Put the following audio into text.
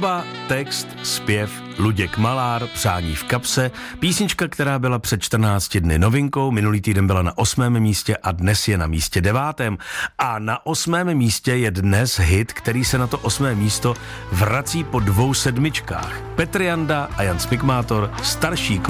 Hudba, text, zpěv, Luděk Malár, Přání v kapse, písnička, která byla před 14 dny novinkou, minulý týden byla na 8. místě a dnes je na místě 9. A na 8. místě je dnes hit, který se na to 8. místo vrací po 2 sedmičkách. Petr Janda a Jan Smikmátor, Starší kluk.